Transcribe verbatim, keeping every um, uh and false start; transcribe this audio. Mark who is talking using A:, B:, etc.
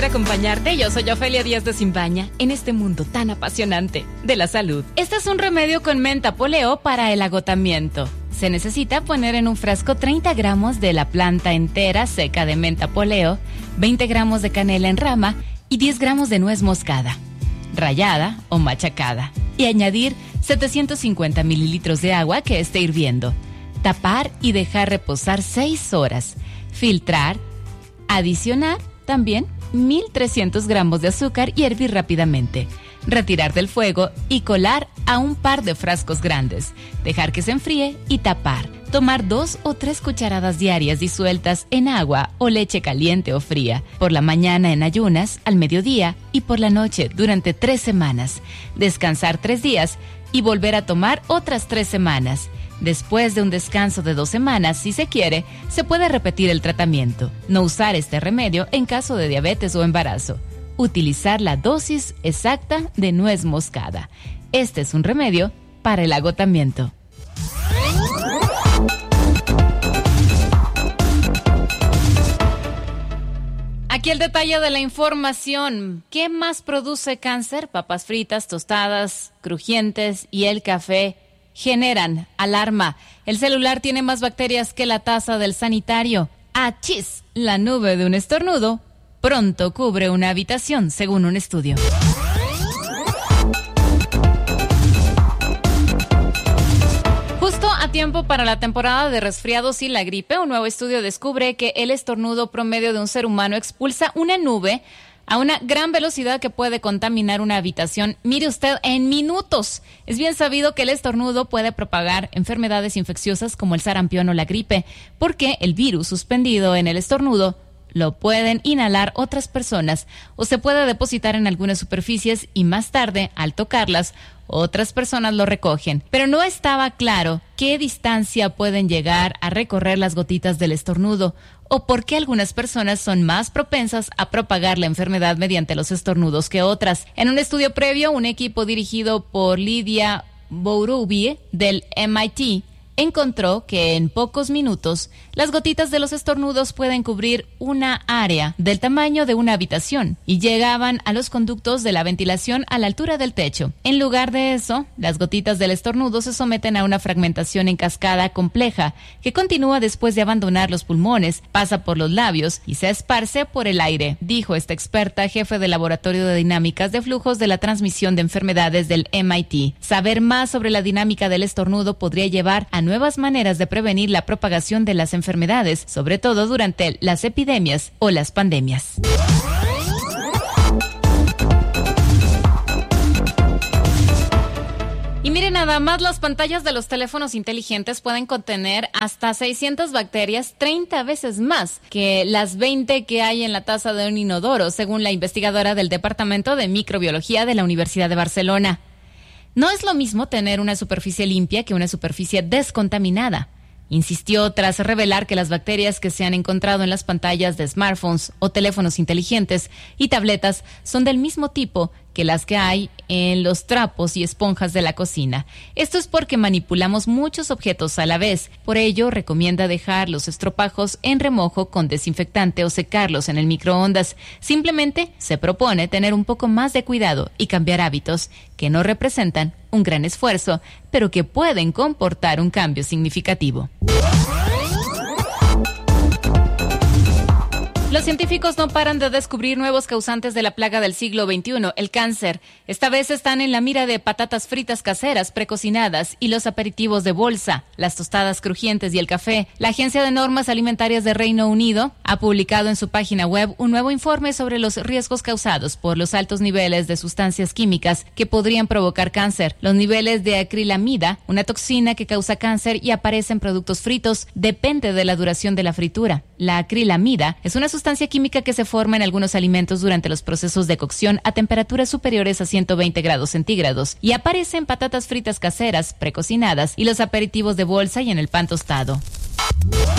A: De acompañarte, yo soy Ofelia Díaz de Simbaña en este mundo tan apasionante de la salud. Este es un remedio con menta poleo para el agotamiento. Se necesita poner en un frasco treinta gramos de la planta entera seca de menta poleo, veinte gramos de canela en rama y diez gramos de nuez moscada, rallada o machacada, y añadir setecientos cincuenta mililitros de agua que esté hirviendo. Tapar y dejar reposar seis horas. Filtrar. Adicionar también mil trescientos gramos de azúcar y hervir rápidamente. Retirar del fuego y colar a un par de frascos grandes. Dejar que se enfríe y tapar. Tomar dos o tres cucharadas diarias disueltas en agua o leche caliente o fría. Por la mañana en ayunas, al mediodía y por la noche durante tres semanas. Descansar tres días y volver a tomar otras tres semanas. Después de un descanso de dos semanas, si se quiere, se puede repetir el tratamiento. No usar este remedio en caso de diabetes o embarazo. Utilizar la dosis exacta de nuez moscada. Este es un remedio para el agotamiento. Aquí el detalle de la información. ¿Qué más produce cáncer? Papas fritas, tostadas, crujientes y el café generan alarma. El celular tiene más bacterias que la taza del sanitario. ¡Achis! La nube de un estornudo pronto cubre una habitación, según un estudio. Justo a tiempo para la temporada de resfriados y la gripe, un nuevo estudio descubre que el estornudo promedio de un ser humano expulsa una nube a una gran velocidad que puede contaminar una habitación, mire usted, en minutos. Es bien sabido que el estornudo puede propagar enfermedades infecciosas como el sarampión o la gripe, porque el virus suspendido en el estornudo lo pueden inhalar otras personas o se puede depositar en algunas superficies y más tarde, al tocarlas, otras personas lo recogen. Pero no estaba claro qué distancia pueden llegar a recorrer las gotitas del estornudo o por qué algunas personas son más propensas a propagar la enfermedad mediante los estornudos que otras. En un estudio previo, un equipo dirigido por Lydia Bouroubi del M I T encontró que en pocos minutos las gotitas de los estornudos pueden cubrir una área del tamaño de una habitación y llegaban a los conductos de la ventilación a la altura del techo. En lugar de eso, las gotitas del estornudo se someten a una fragmentación en cascada compleja que continúa después de abandonar los pulmones, pasa por los labios y se esparce por el aire, dijo esta experta jefe del Laboratorio de Dinámicas de Flujos de la Transmisión de Enfermedades del M I T. Saber más sobre la dinámica del estornudo podría llevar a nuevas maneras de prevenir la propagación de las enfermedades, sobre todo durante las epidemias o las pandemias. Y miren, nada más las pantallas de los teléfonos inteligentes pueden contener hasta seiscientas bacterias, treinta veces más que las veinte que hay en la taza de un inodoro, según la investigadora del Departamento de Microbiología de la Universidad de Barcelona. No es lo mismo tener una superficie limpia que una superficie descontaminada, insistió tras revelar que las bacterias que se han encontrado en las pantallas de smartphones o teléfonos inteligentes y tabletas son del mismo tipo que las que hay en los trapos y esponjas de la cocina. Esto es porque manipulamos muchos objetos a la vez. Por ello, recomienda dejar los estropajos en remojo con desinfectante o secarlos en el microondas. Simplemente se propone tener un poco más de cuidado y cambiar hábitos que no representan un gran esfuerzo, pero que pueden comportar un cambio significativo. Los científicos no paran de descubrir nuevos causantes de la plaga del siglo veintiuno, el cáncer. Esta vez están en la mira de patatas fritas caseras precocinadas y los aperitivos de bolsa, las tostadas crujientes y el café. La Agencia de Normas Alimentarias de Reino Unido ha publicado en su página web un nuevo informe sobre los riesgos causados por los altos niveles de sustancias químicas que podrían provocar cáncer. Los niveles de acrilamida, una toxina que causa cáncer y aparece en productos fritos, depende de la duración de la fritura. La acrilamida es una sustancia sustancia química que se forma en algunos alimentos durante los procesos de cocción a temperaturas superiores a ciento veinte grados centígrados y aparece en patatas fritas caseras precocinadas y los aperitivos de bolsa y en el pan tostado.